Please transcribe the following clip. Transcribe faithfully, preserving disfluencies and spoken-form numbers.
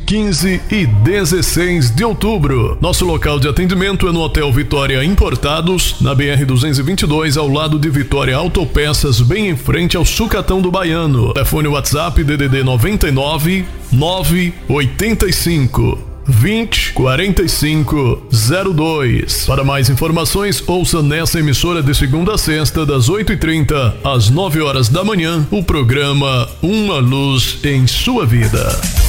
quinze e dezesseis de outubro. Nosso local de atendimento é no Hotel Vitória Importados, na B R duzentos e vinte e dois, ao lado de Vitória Autopeças, bem em frente ao Sucatão do Baiano. Telefone WhatsApp D D D noventa e nove, nove oitenta e cinco, vinte, quarenta e cinco, zero dois. Para mais informações, ouça nessa emissora de segunda a sexta, das oito e trinta às nove horas da manhã, o programa Uma Luz em Sua Vida.